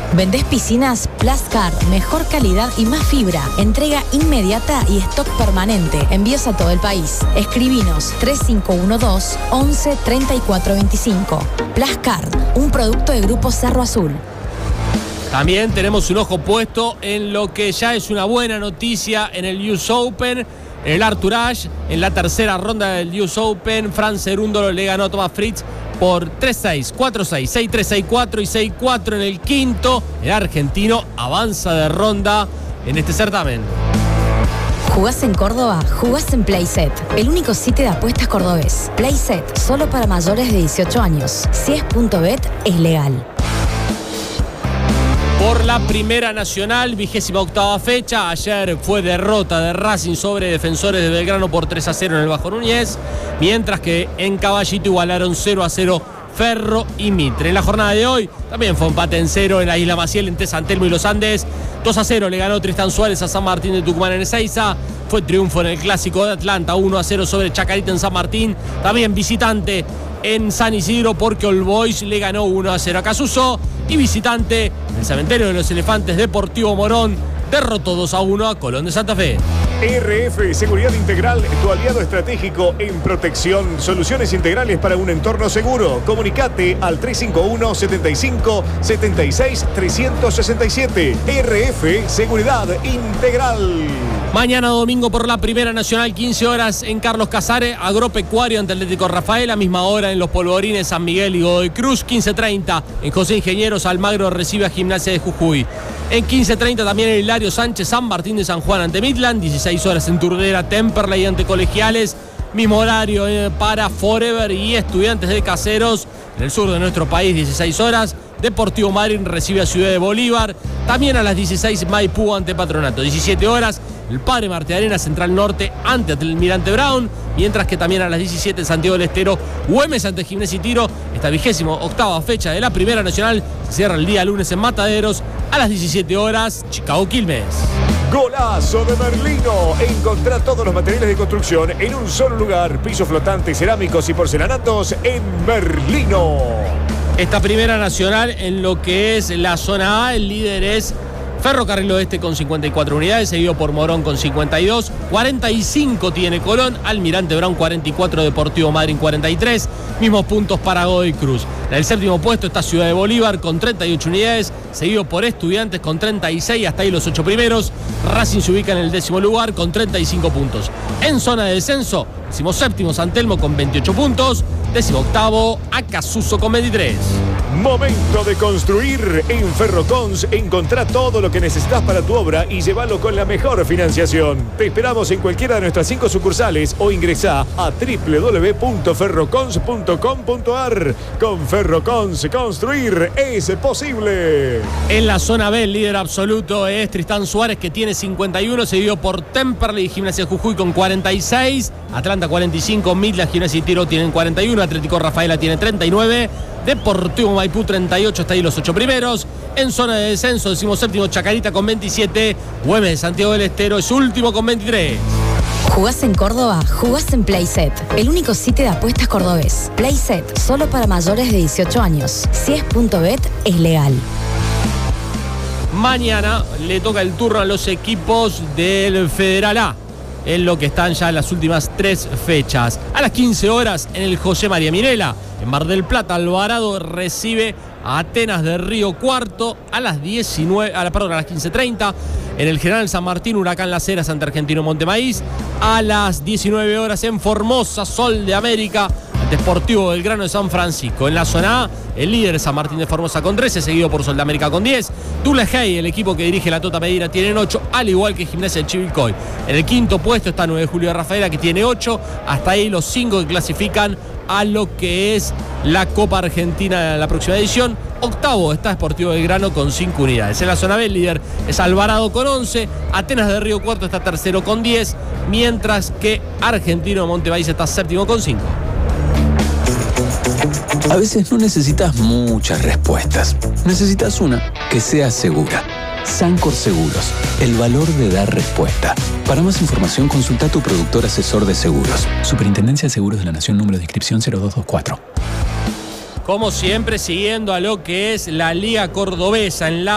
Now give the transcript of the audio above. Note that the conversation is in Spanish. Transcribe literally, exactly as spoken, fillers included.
¿Vendés piscinas? Plascard, mejor calidad y más fibra. Entrega inmediata y stock permanente. Envíos a todo el país. Escribinos tres cinco uno dos, once, treinta y cuatro veinticinco. Plascard, un producto de Grupo Cerro Azul. También tenemos un ojo puesto en lo que ya es una buena noticia en el U S Open. En el Arthur Ashe, en la tercera ronda del U S Open, Franz Cerúndolo le ganó a Thomas Fritz por tres seis, cuatro seis, seis tres, seis cuatro y seis cuatro en el quinto. El argentino avanza de ronda en este certamen. ¿Jugás en Córdoba? Jugás en Playset, el único sitio de apuestas cordobés. Playset, solo para mayores de dieciocho años. Si es punto bet, es legal. Por la Primera Nacional, vigésima octava fecha. Ayer fue derrota de Racing sobre Defensores de Belgrano por tres a cero en el Bajo Núñez, mientras que en Caballito igualaron cero a cero Ferro y Mitre. En la jornada de hoy también fue empate en cero en la Isla Maciel entre San Telmo y Los Andes. dos a cero le ganó Tristán Suárez a San Martín de Tucumán en Ezeiza. Fue triunfo en el Clásico de Atlanta, uno a cero sobre Chacarita en San Martín. También visitante en San Isidro porque All Boys le ganó uno a cero a Casuso. Y visitante en el Cementerio de los Elefantes Deportivo Morón derrotó dos a uno a Colón de Santa Fe. R F Seguridad Integral, tu aliado estratégico en protección. Soluciones integrales para un entorno seguro. Comunicate al tres cinco uno, setenta y cinco, setenta y seis, trescientos sesenta y siete. R F Seguridad Integral. Mañana domingo por la Primera Nacional, quince horas en Carlos Casares, Agropecuario ante Atlético Rafael, a misma hora en los Polvorines San Miguel y Godoy Cruz, quince treinta en José Ingenieros, Almagro recibe a Gimnasia de Jujuy. En quince treinta también el Hilario Sánchez, San Martín de San Juan ante Midland, dieciséis horas en Turdera, Temperley ante Colegiales, mismo horario eh, para Forever y Estudiantes de Caseros, en el sur de nuestro país, dieciséis horas. Deportivo Madryn recibe a Ciudad de Bolívar, también a las dieciséis Maipú ante Patronato, diecisiete horas el Padre Martí Arena Central Norte ante Almirante Brown, mientras que también a las diecisiete Santiago del Estero Güemes ante Gimnasia y Tiro. Esta vigésimo octava fecha de la Primera Nacional se cierra el día lunes en Mataderos a las diecisiete horas Chicago Quilmes. Golazo de Merlino. Encontrá todos los materiales de construcción en un solo lugar. Pisos flotantes, cerámicos y porcelanatos en Merlino. Esta Primera Nacional en lo que es la zona A, el líder es Ferrocarril Oeste con cincuenta y cuatro unidades, seguido por Morón con cincuenta y dos, cuarenta y cinco tiene Colón, Almirante Brown cuarenta y cuatro, Deportivo Madryn cuarenta y tres, mismos puntos para Godoy Cruz. En el séptimo puesto está Ciudad de Bolívar con treinta y ocho unidades, seguido por Estudiantes con treinta y seis, hasta ahí los ocho primeros. Racing se ubica en el décimo lugar con treinta y cinco puntos. En zona de descenso, décimo séptimo San Telmo con veintiocho puntos, décimo octavo Acasuso con veintitrés. Momento de construir. En Ferrocons encontrá todo lo que necesitas para tu obra y llévalo con la mejor financiación. Te esperamos en cualquiera de nuestras cinco sucursales o ingresá a doble u doble u doble u punto ferrocons punto com punto a r. Con Ferrocons, construir es posible. En la zona B, el líder absoluto es Tristán Suárez, que tiene cincuenta y uno, seguido por Temperley y Gimnasia Jujuy con cuarenta y seis, Atlanta cuarenta y cinco, Midland, Gimnasia y Tiro tienen cuarenta y uno, Atlético Rafaela tiene treinta y nueve, Deportivo Maipú treinta y ocho, hasta ahí los ocho primeros. En zona de descenso, decimoséptimo Chacarita con veintisiete, Güemes de Santiago del Estero es último con veintitrés. ¿Jugás en Córdoba? Jugás en Playset, el único sitio de apuestas cordobés. Playset, solo para mayores de dieciocho años. Si es punto bet, es legal. Mañana le toca el turno a los equipos del Federal A, en lo que están ya las últimas tres fechas. A las quince horas en el José María Minela, en Mar del Plata, Alvarado recibe a Atenas de Río Cuarto. A las diecinueve, a la, perdón, a las quince treinta en el General San Martín, Huracán Las Heras ante Argentino Montemaíz. A las diecinueve horas en Formosa, Sol de América ante Sportivo Belgrano de San Francisco. En la zona A, el líder es San Martín de Formosa con trece, seguido por Sol de América con diez. Dulegey, el equipo que dirige la Tota Medina, tienen ocho, al igual que Gimnasia de Chivilcoy. En el quinto puesto está nueve de Julio de Rafaela, que tiene ocho. Hasta ahí los cinco que clasifican a lo que es la Copa Argentina en la próxima edición. Octavo está Sportivo Belgrano con cinco unidades. En la zona B, el líder es Alvarado con once. Atenas de Río Cuarto está tercero con diez. Mientras que Argentino de Montemaíz está séptimo con cinco. A veces no necesitas muchas respuestas. Necesitas una que sea segura. Sancor Seguros, el valor de dar respuesta. Para más información, consulta a tu productor asesor de seguros. Superintendencia de Seguros de la Nación, número de inscripción cero dos dos cuatro. Como siempre, siguiendo a lo que es la Liga Cordobesa en la